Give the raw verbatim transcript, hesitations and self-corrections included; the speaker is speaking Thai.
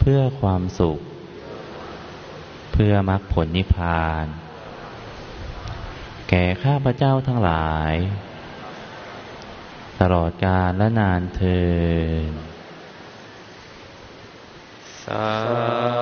เพื่อความสุขเพื่อมรรคผลนิพพานแก่ข้าพเจ้าทั้งหลายตลอดกาลและนานเทอญสา